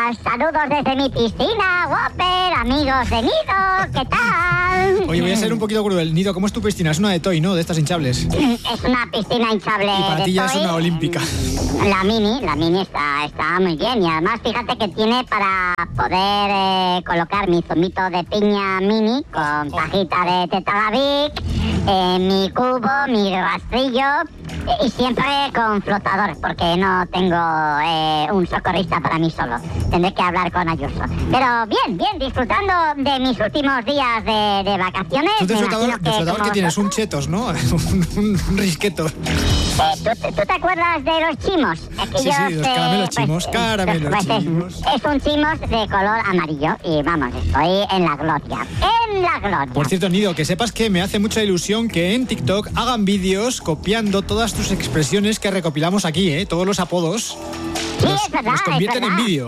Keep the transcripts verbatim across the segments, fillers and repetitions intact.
días, saludos desde mi piscina, Whopper, amigos de Nido, ¿qué tal? Oye, voy a ser un poquito cruel. Nido, ¿cómo es tu piscina? Es una de Toy, ¿no? De estas hinchables. Es una piscina hinchable. Y para de ti ya Toy. es una olímpica. La mini, la mini está, está muy bien y además fíjate que tiene para poder eh, colocar mi zumito de piña mini con pajita de tetalabic, eh, mi cubo, mi rastrillo y siempre con flotador porque no tengo eh, un socorrista para mí solo. Tendré que hablar con Ayuso. Pero bien, bien, disfrutando de mis últimos días de, de vacaciones. ¿Tú de Me flotador, imagino de flotador como qué tienes? ¿Un vosotros. chetos, no? un, un risqueto. Eh, ¿tú, ¿Tú te acuerdas de los chimos? Aquellos, Sí, sí, los eh, caramelos pues, chimos, eh, caramelos pues, es- chimos. Es, un chimos de color amarillo y vamos, estoy en la gloria. En la gloria. Por cierto, Nido, que sepas que me hace mucha ilusión que en TikTok hagan vídeos copiando todas tus expresiones que recopilamos aquí, ¿eh? Todos los apodos. Sí, Los, es verdad, los convierten es en verdad. vídeo.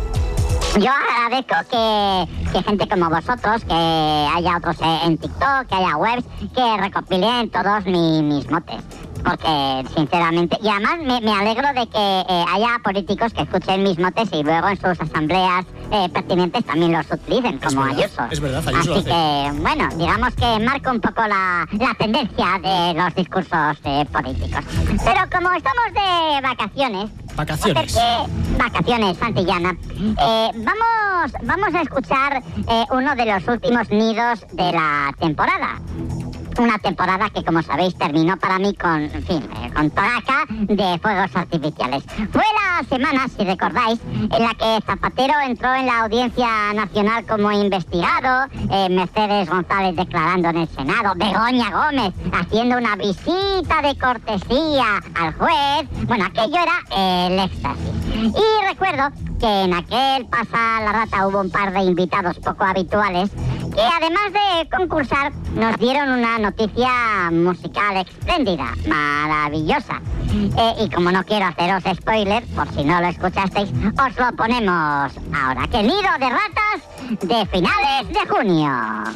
Yo agradezco que, que gente como vosotros, que haya otros eh, en TikTok, que haya webs, que recopilen todos mi- mis motes. Porque, sinceramente, y además me, me alegro de que eh, haya políticos que escuchen mis motes y luego en sus asambleas eh, pertinentes también los utilicen, Es como verdad, Ayuso. es verdad, Ayuso lo Así hace. que, bueno, digamos que marca un poco la, la tendencia de los discursos eh, políticos. Pero como estamos de vacaciones, Vacaciones. porque- vacaciones, Santillana. Eh, vamos, vamos a escuchar eh, uno de los últimos nidos de la temporada. Una temporada que, como sabéis, terminó para mí con, en fin, eh, con toraca de fuegos artificiales. Fue la semana, si recordáis, en la que Zapatero entró en la Audiencia Nacional como investigado, eh, Mercedes González declarando en el Senado, Begoña Gómez haciendo una visita de cortesía al juez. Bueno, aquello era el éxtasis. Y recuerdo que en aquel Pasa la Rata hubo un par de invitados poco habituales que, además de concursar, nos dieron una noticia musical espléndida, maravillosa. Eh, y como no quiero haceros spoiler, por si no lo escuchasteis, os lo ponemos ahora. ¡Que nido de ratas de finales de junio!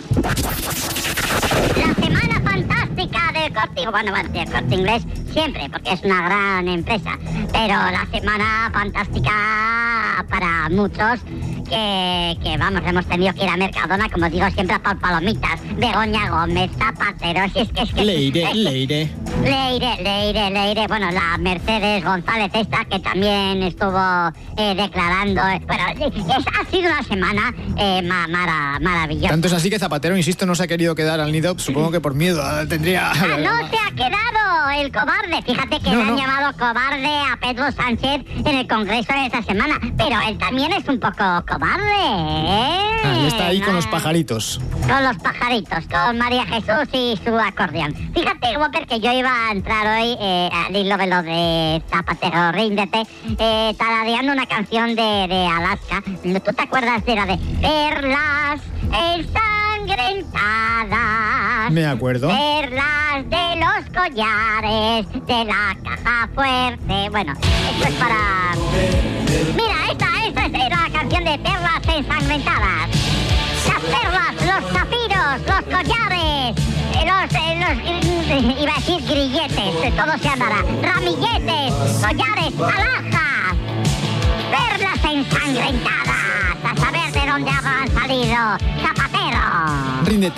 La semana fantástica del Corte, bueno, bueno, del Corte Inglés siempre, porque es una gran empresa, pero la semana fantástica para muchos que, que vamos, hemos tenido que ir a Mercadona, como digo siempre, por palomitas. Begoña Gómez, Zapatero, si es que es que... Leire, es que- Leire. Leire, Leire, Leire, bueno, la Mercedes González esta que también estuvo eh, declarando, eh, bueno, es, ha sido una semana eh, ma- mara- maravillosa. Tanto es así que Zapatero, insisto, no se ha querido quedar al nido, supongo que por miedo. ah, Tendría... Ah, no se ha quedado el cobarde. Fíjate que No, le han no. llamado cobarde a Pedro Sánchez en el Congreso de esta semana, pero él también es un poco cobarde, ¿eh? Ah, y está ahí con los Ah, pajaritos. Con los pajaritos, con María Jesús y su acordeón. Fíjate, Whopper, que yo iba a entrar hoy eh, al hilo de lo de Zapatero, ríndete, eh, tarareando una canción de, de Alaska. ¿Tú te acuerdas de la de Perlas ensangrentadas? Me acuerdo. Perlas de los collares, de la caja fuerte. Bueno, esto es para... Mira, esta, esta es la canción de Perlas ensangrentadas. Las perlas, los zafiros, los collares, eh, los, eh, los, eh, iba a decir grilletes, de todo se andará, ramilletes, collares, alhajas, perlas ensangrentadas, a saber de dónde habrán salido. Zapatero. Ríndete.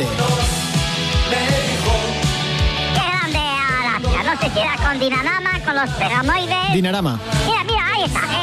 Qué grande Alaska, no sé si era con Dinarama, con los pegamoides. Dinarama. Mira, mira, ahí está,